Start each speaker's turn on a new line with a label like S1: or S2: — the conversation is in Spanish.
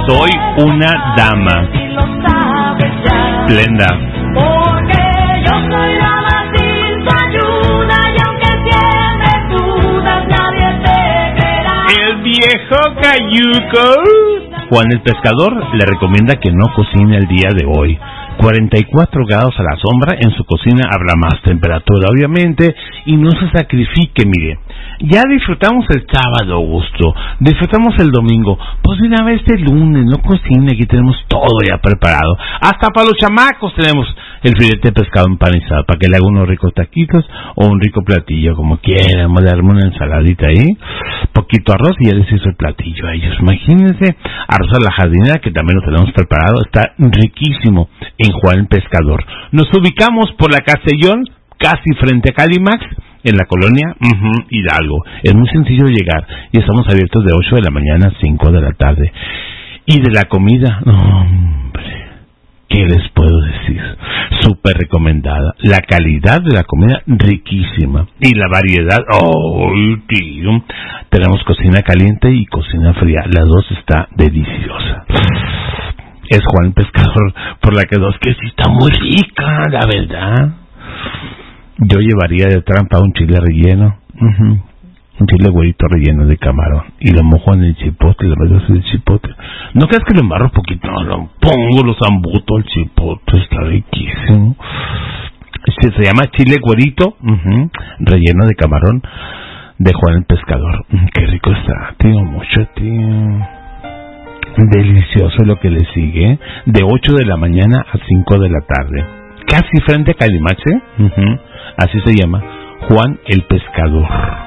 S1: soy una dama. Splenda.
S2: Porque yo soy dama sin tu ayuda y aunque siempre dudas nadie te creerá.
S1: El viejo cayuco. Juan el pescador le recomienda que no cocine el día de hoy. 44 grados a la sombra, en su cocina habrá más temperatura, obviamente, y no se sacrifique, mire. Ya disfrutamos el sábado, Augusto, disfrutamos el domingo, pues de una vez el lunes, no cocine, aquí tenemos todo ya preparado. Hasta para los chamacos tenemos el filete de pescado empanizado, para que le haga unos ricos taquitos o un rico platillo, como quieran, le arme una ensaladita ahí, poquito arroz y ya les hizo el platillo a ellos. Imagínense, arroz a la jardinera, que también lo tenemos preparado, está riquísimo en Juan el Pescador. Nos ubicamos por la Castellón, casi frente a Calimax, en la colonia Hidalgo. Es muy sencillo llegar y estamos abiertos de 8 de la mañana a 5 de la tarde. Y de la comida, hombre, ¿qué les puedo decir? Súper recomendada. La calidad de la comida, riquísima. Y la variedad, tío. Tenemos cocina caliente y cocina fría. Las dos está deliciosa. Es Juan Pescador por la que dos, que sí está muy rica, la verdad. Yo llevaría de trampa un chile relleno, un chile güerito relleno de camarón, y lo mojo en el chipotle, le meto el chipotle. No creas que lo embarro un poquito, no, lo pongo, lo zambuto al chipotle, está riquísimo. Se llama chile güerito, relleno de camarón, de Juan el Pescador. Qué rico está, tío, mucho, tío. Delicioso lo que le sigue, de 8 de la mañana a 5 de la tarde, casi frente a Calimax, así se llama, Juan el Pescador.